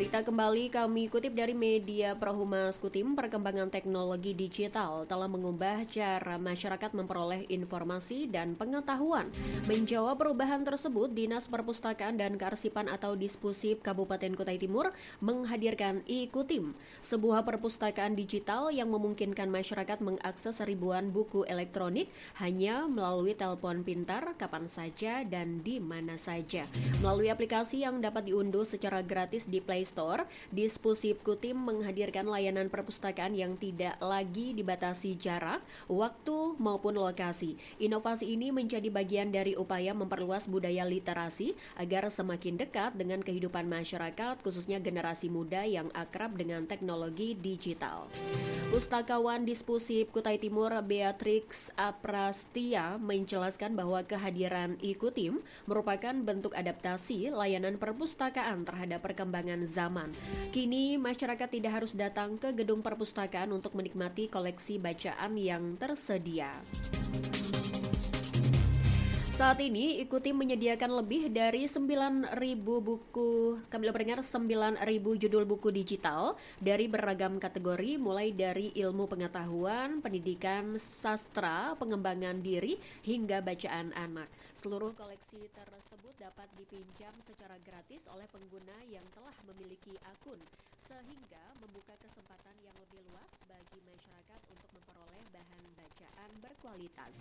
Berita kembali kami kutip dari media Prohumas Kutim, perkembangan teknologi digital telah mengubah cara masyarakat memperoleh informasi dan pengetahuan. Menjawab perubahan tersebut, Dinas Perpustakaan dan Kearsipan atau Dispusip Kabupaten Kutai Timur menghadirkan e-Kutim, sebuah perpustakaan digital yang memungkinkan masyarakat mengakses ribuan buku elektronik hanya melalui telepon pintar kapan saja dan di mana saja. Melalui aplikasi yang dapat diunduh secara gratis di Play Store, Dispusip Kutim menghadirkan layanan perpustakaan yang tidak lagi dibatasi jarak, waktu, maupun lokasi. Inovasi ini menjadi bagian dari upaya memperluas budaya literasi agar semakin dekat dengan kehidupan masyarakat, khususnya generasi muda yang akrab dengan teknologi digital. Pustakawan Dispusip Kutai Timur Beatrix Aprastia menjelaskan bahwa kehadiran e-Kutim merupakan bentuk adaptasi layanan perpustakaan terhadap perkembangan zaman. Kini masyarakat tidak harus datang ke gedung perpustakaan untuk menikmati koleksi bacaan yang tersedia. Saat ini e-Kutim menyediakan lebih dari 9.000 buku, kami mendengar 9.000 judul buku digital dari beragam kategori mulai dari ilmu pengetahuan, pendidikan, sastra, pengembangan diri, hingga bacaan anak. Seluruh koleksi tersebut dapat dipinjam secara gratis oleh pengguna yang telah memiliki akun, sehingga membuka kesempatan yang lebih luas bagi masyarakat untuk memperoleh bahan bacaan berkualitas.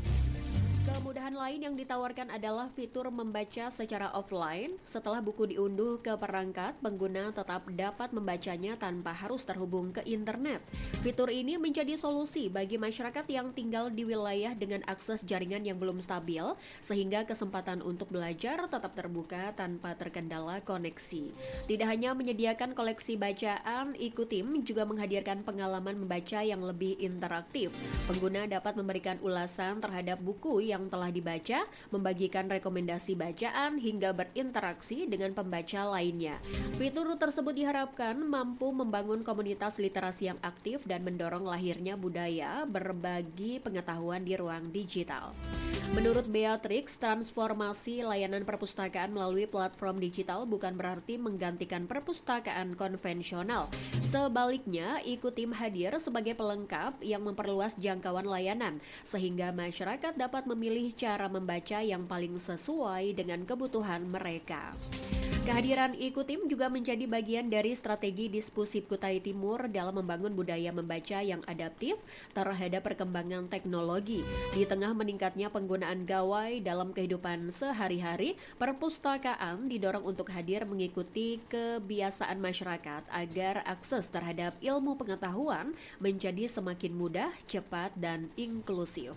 Kemudahan lain yang ditawarkan adalah fitur membaca secara offline. Setelah buku diunduh ke perangkat, pengguna tetap dapat membacanya tanpa harus terhubung ke internet. Fitur ini menjadi solusi bagi masyarakat yang tinggal di wilayah dengan akses jaringan yang belum stabil, sehingga kesempatan untuk belajar tetap terbuka tanpa terkendala koneksi. Tidak hanya menyediakan koleksi bacaan, e-Kutim juga menghadirkan pengalaman membaca yang lebih interaktif. Pengguna dapat memberikan ulasan terhadap buku yang telah dibaca, membagikan rekomendasi bacaan, hingga berinteraksi dengan pembaca lainnya. Fitur tersebut diharapkan mampu membangun komunitas literasi yang aktif dan mendorong lahirnya budaya berbagi pengetahuan di ruang digital. Menurut Beatrix, transformasi layanan perpustakaan melalui platform digital bukan berarti menggantikan perpustakaan konvensional. Sebaliknya, e-Kutim hadir sebagai pelengkap yang memperluas jangkauan layanan, sehingga masyarakat dapat memilih cara membaca yang paling sesuai dengan kebutuhan mereka. Kehadiran e-Kutim juga menjadi bagian dari strategi Dispusip Kutai Timur dalam membangun budaya membaca yang adaptif terhadap perkembangan teknologi. Di tengah meningkatnya penggunaan gawai dalam kehidupan sehari-hari, perpustakaan didorong untuk hadir mengikuti kebiasaan masyarakat agar akses terhadap ilmu pengetahuan menjadi semakin mudah, cepat, dan inklusif.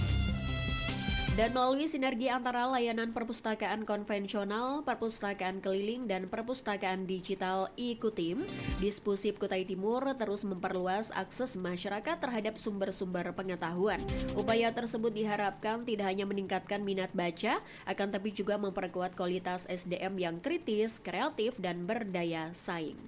Dan melalui sinergi antara layanan perpustakaan konvensional, perpustakaan keliling, dan perpustakaan digital e-Kutim, Dispusip Kutai Timur terus memperluas akses masyarakat terhadap sumber-sumber pengetahuan. Upaya tersebut diharapkan tidak hanya meningkatkan minat baca, akan tapi juga memperkuat kualitas SDM yang kritis, kreatif, dan berdaya saing.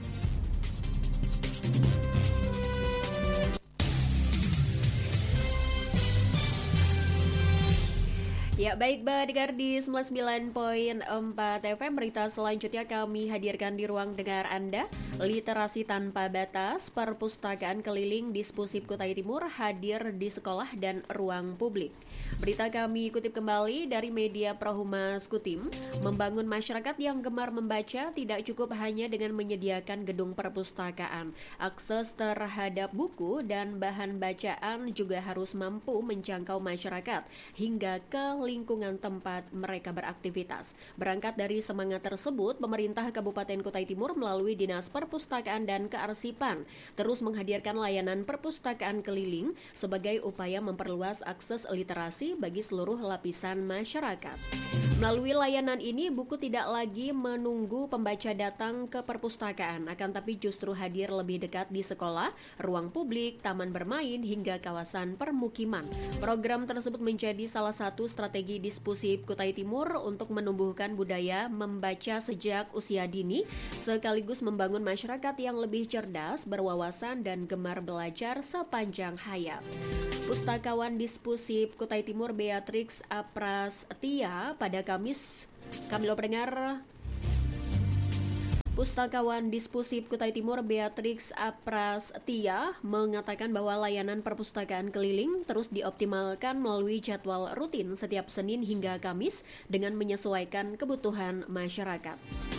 Ya, baik, dengar di 99.4 FM, berita selanjutnya kami hadirkan di ruang dengar Anda. Literasi tanpa batas, perpustakaan keliling Dispusip Kutai Timur hadir di sekolah dan ruang publik. Berita kami kutip kembali dari media Prohumas Kutim. Membangun masyarakat yang gemar membaca tidak cukup hanya dengan menyediakan gedung perpustakaan. Akses terhadap buku dan bahan bacaan juga harus mampu menjangkau masyarakat hingga ke lingkungan tempat mereka beraktivitas. Berangkat dari semangat tersebut, pemerintah Kabupaten Kutai Timur melalui Dinas Perpustakaan dan Kearsipan terus menghadirkan layanan perpustakaan keliling sebagai upaya memperluas akses literasi bagi seluruh lapisan masyarakat. Melalui layanan ini, buku tidak lagi menunggu pembaca datang ke perpustakaan, akan tapi justru hadir lebih dekat di sekolah, ruang publik, taman bermain, hingga kawasan permukiman. Program tersebut menjadi salah satu strategi Dispusip Kutai Timur untuk menumbuhkan budaya membaca sejak usia dini, sekaligus membangun masyarakat yang lebih cerdas, berwawasan, dan gemar belajar sepanjang hayat. Pustakawan Dispusip Kutai Timur Beatrix Aprastia pada Kamis, kami lo pendengar, Pustakawan Dispusip Kutai Timur Beatrix Aprastia mengatakan bahwa layanan perpustakaan keliling terus dioptimalkan melalui jadwal rutin setiap Senin hingga Kamis dengan menyesuaikan kebutuhan masyarakat.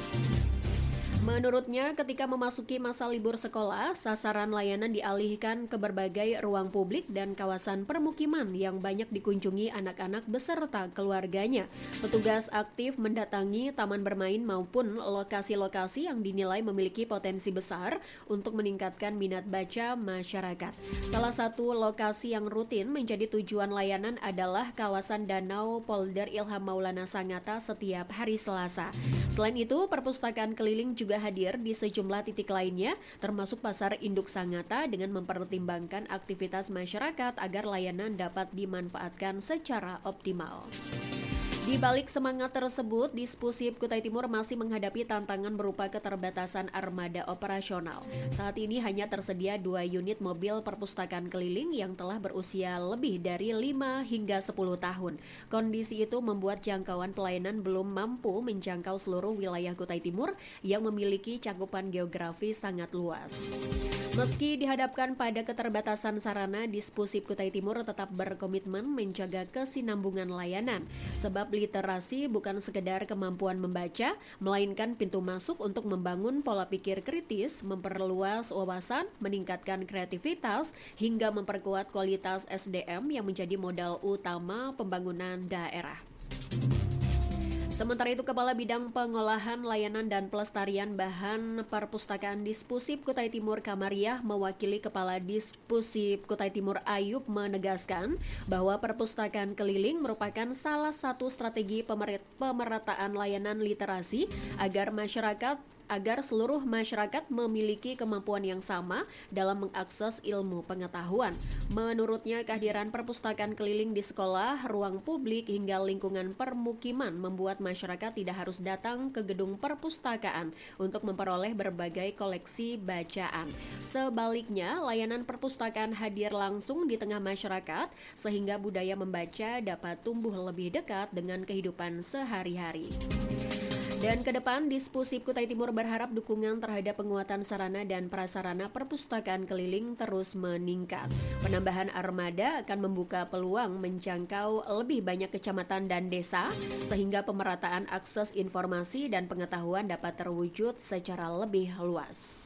Menurutnya, ketika memasuki masa libur sekolah, sasaran layanan dialihkan ke berbagai ruang publik dan kawasan permukiman yang banyak dikunjungi anak-anak beserta keluarganya. Petugas aktif mendatangi taman bermain maupun lokasi-lokasi yang dinilai memiliki potensi besar untuk meningkatkan minat baca masyarakat. Salah satu lokasi yang rutin menjadi tujuan layanan adalah kawasan Danau Polder Ilham Maulana Sangatta setiap hari Selasa. Selain itu, perpustakaan keliling juga hadir di sejumlah titik lainnya, termasuk Pasar Induk Sangatta dengan mempertimbangkan aktivitas masyarakat agar layanan dapat dimanfaatkan secara optimal. Di balik semangat tersebut, Dispusip Kutai Timur masih menghadapi tantangan berupa keterbatasan armada operasional. Saat ini hanya tersedia 2 unit mobil perpustakaan keliling yang telah berusia lebih dari 5 hingga 10 tahun. Kondisi itu membuat jangkauan pelayanan belum mampu menjangkau seluruh wilayah Kutai Timur yang memiliki cakupan geografi sangat luas. Meski dihadapkan pada keterbatasan sarana, Dispusip Kutai Timur tetap berkomitmen menjaga kesinambungan layanan, sebab literasi bukan sekedar kemampuan membaca, melainkan pintu masuk untuk membangun pola pikir kritis, memperluas wawasan, meningkatkan kreativitas, hingga memperkuat kualitas SDM yang menjadi modal utama pembangunan daerah. Sementara itu, Kepala Bidang Pengolahan Layanan dan Pelestarian Bahan Perpustakaan Dispusip Kutai Timur Kamariah mewakili Kepala Dispusip Kutai Timur Ayub menegaskan bahwa perpustakaan keliling merupakan salah satu strategi pemerataan layanan literasi agar seluruh masyarakat memiliki kemampuan yang sama dalam mengakses ilmu pengetahuan. Menurutnya, kehadiran perpustakaan keliling di sekolah, ruang publik, hingga lingkungan permukiman membuat masyarakat tidak harus datang ke gedung perpustakaan untuk memperoleh berbagai koleksi bacaan. Sebaliknya, layanan perpustakaan hadir langsung di tengah masyarakat sehingga budaya membaca dapat tumbuh lebih dekat dengan kehidupan sehari-hari. Dan ke depan, Dispusip Kutai Timur berharap dukungan terhadap penguatan sarana dan prasarana perpustakaan keliling terus meningkat. Penambahan armada akan membuka peluang menjangkau lebih banyak kecamatan dan desa, sehingga pemerataan akses informasi dan pengetahuan dapat terwujud secara lebih luas.